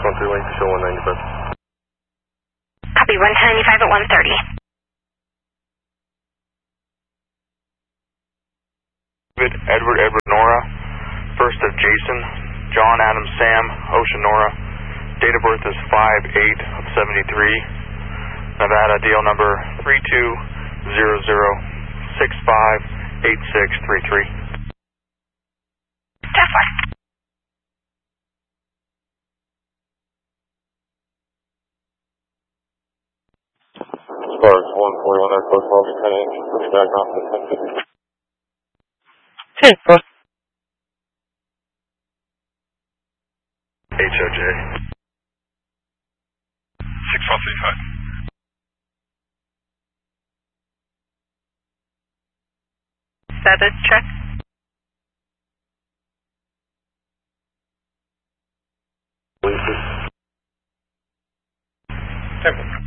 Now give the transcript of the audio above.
613 link to show 195. Copy, 195 at 130. Edward Nora, first of Jason, John Adam Sam, Ocean Nora. Date of birth is 5/8 of 73. Nevada, deal number 3200658633. Tesla. Stars 141 Airport, Harvey, kind of interesting diagnostic. 10-4. HOJ. 6135. Status check. Temple.